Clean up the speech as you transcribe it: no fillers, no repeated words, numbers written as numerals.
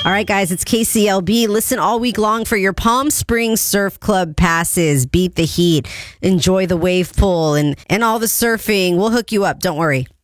All right, guys, it's KCLB. Listen all week long for your Palm Springs Surf Club passes. Beat the heat. Enjoy the wave pool and all the surfing. We'll hook you up. Don't worry.